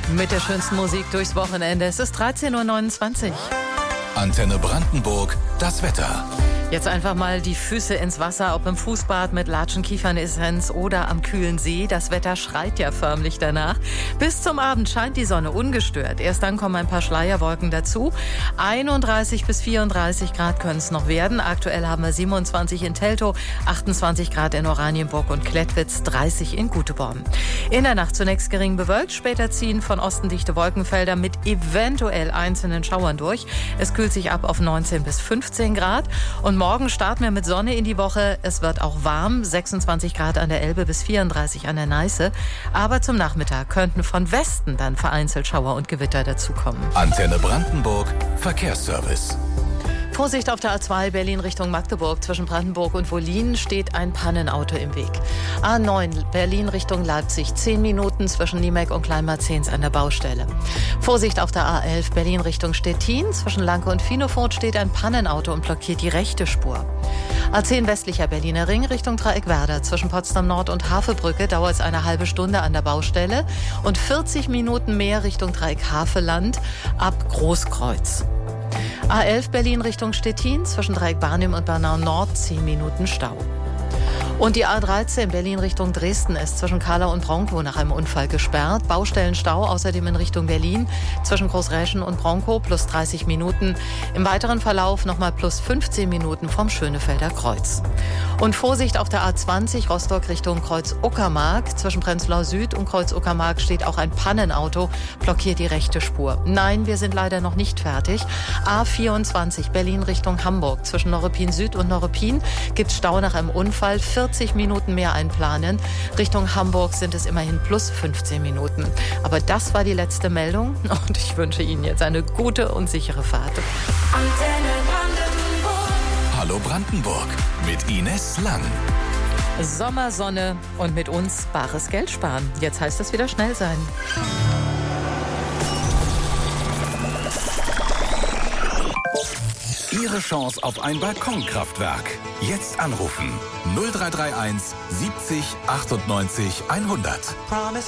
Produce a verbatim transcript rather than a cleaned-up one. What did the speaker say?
Mit der schönsten Musik durchs Wochenende. Es ist dreizehn Uhr neunundzwanzig. Antenne Brandenburg, das Wetter. Jetzt einfach mal die Füße ins Wasser, ob im Fußbad mit Latschen, Kiefernessenz oder am kühlen See. Das Wetter schreit ja förmlich danach. Bis zum Abend scheint die Sonne ungestört. Erst dann kommen ein paar Schleierwolken dazu. einunddreißig bis vierunddreißig Grad können es noch werden. Aktuell haben wir siebenundzwanzig in Teltow, achtundzwanzig Grad in Oranienburg und Klettwitz, dreißig in Guteborn. In der Nacht zunächst gering bewölkt, später ziehen von Osten dichte Wolkenfelder mit eventuell einzelnen Schauern durch. Es kühlt sich ab auf neunzehn bis fünfzehn Grad. Und morgen starten wir mit Sonne in die Woche. Es wird auch warm, sechsundzwanzig Grad an der Elbe bis vierunddreißig an der Neiße. Aber zum Nachmittag könnten von Westen dann vereinzelt Schauer und Gewitter dazukommen. Antenne Brandenburg, Verkehrsservice. Vorsicht auf der A zwei Berlin Richtung Magdeburg. Zwischen Brandenburg und Wollin steht ein Pannenauto im Weg. A neun Berlin Richtung Leipzig. zehn Minuten zwischen Niemek und Kleinmarzens an der Baustelle. Vorsicht auf der A elf Berlin Richtung Stettin. Zwischen Lanke und Finofurt steht ein Pannenauto und blockiert die rechte Spur. A zehn westlicher Berliner Ring Richtung Dreieckwerder. Zwischen Potsdam Nord und Havelbrücke dauert es eine halbe Stunde an der Baustelle und vierzig Minuten mehr Richtung Dreieck Havelland ab Großkreuz. A elf Berlin Richtung Stettin, zwischen Dreieck Barnim und Bernau Nord zehn Minuten Stau. Und die A dreizehn Berlin Richtung Dresden ist zwischen Kahlau und Bronkow nach einem Unfall gesperrt. Baustellenstau außerdem in Richtung Berlin zwischen Großräschen und Bronkow plus dreißig Minuten. Im weiteren Verlauf nochmal plus fünfzehn Minuten vom Schönefelder Kreuz. Und Vorsicht auf der A zwanzig Rostock Richtung Kreuz-Uckermark. Zwischen Prenzlau Süd und Kreuz-Uckermark steht auch ein Pannenauto, blockiert die rechte Spur. Nein, wir sind leider noch nicht fertig. A vierundzwanzig Berlin Richtung Hamburg. Zwischen Neuruppin Süd und Neuruppin gibt es Stau nach einem Unfall. vierzig Minuten mehr einplanen. Richtung Hamburg sind es immerhin plus fünfzehn Minuten. Aber das war die letzte Meldung und ich wünsche Ihnen jetzt eine gute und sichere Fahrt. Antenne Brandenburg. Hallo Brandenburg mit Ines Lang. Sommersonne und mit uns bares Geld sparen. Jetzt heißt es wieder schnell sein. Ihre Chance auf ein Balkonkraftwerk. Jetzt anrufen. null drei drei eins siebzig achtundneunzig hundert.